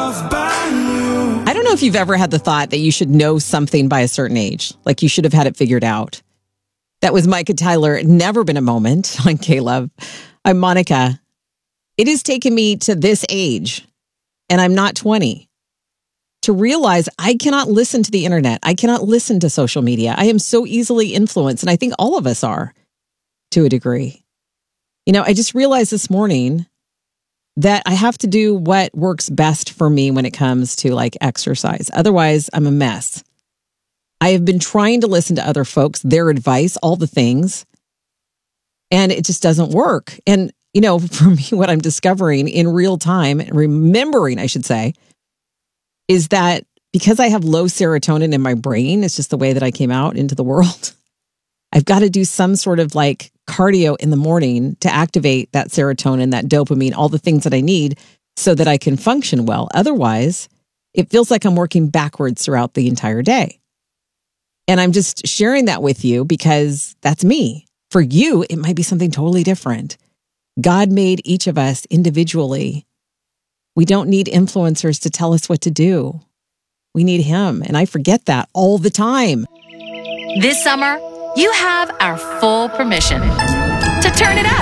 I don't know if you've ever had the thought that you should know something by a certain age, like you should have had it figured out. That was Micah Tyler. Never been a moment on K-Love. I'm Monica. It has taken me to this age, and I'm not 20, to realize I cannot listen to the internet. I cannot listen to social media. I am so easily influenced, and I think all of us are to a degree. You know, I just realized this morning that I have to do what works best for me when it comes to like exercise. Otherwise, I'm a mess. I have been trying to listen to other folks, their advice, all the things, and it just doesn't work. And, you know, for me, what I'm discovering in real time, and remembering, I should say, is that because I have low serotonin in my brain, it's just the way that I came out into the world. I've got to do some sort of like cardio in the morning to activate that serotonin, that dopamine, all the things that I need so that I can function well. Otherwise, it feels like I'm working backwards throughout the entire day. And I'm just sharing that with you because that's me. For you, it might be something totally different. God made each of us individually. We don't need influencers to tell us what to do. We need Him. And I forget that all the time. This summer, you have our full permission to turn it up.